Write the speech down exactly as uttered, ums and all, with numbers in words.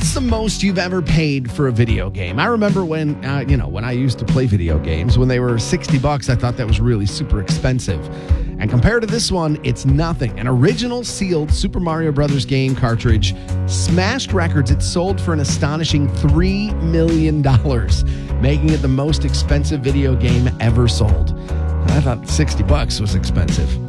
What's the most you've ever paid for a video game? I remember when, uh, you know, when I used to play video games, when they were sixty bucks, I thought that was really super expensive. And compared to this one, it's nothing. An original sealed Super Mario Brothers game cartridge smashed records. It sold for an astonishing three million dollars, making it the most expensive video game ever sold. I thought sixty bucks was expensive.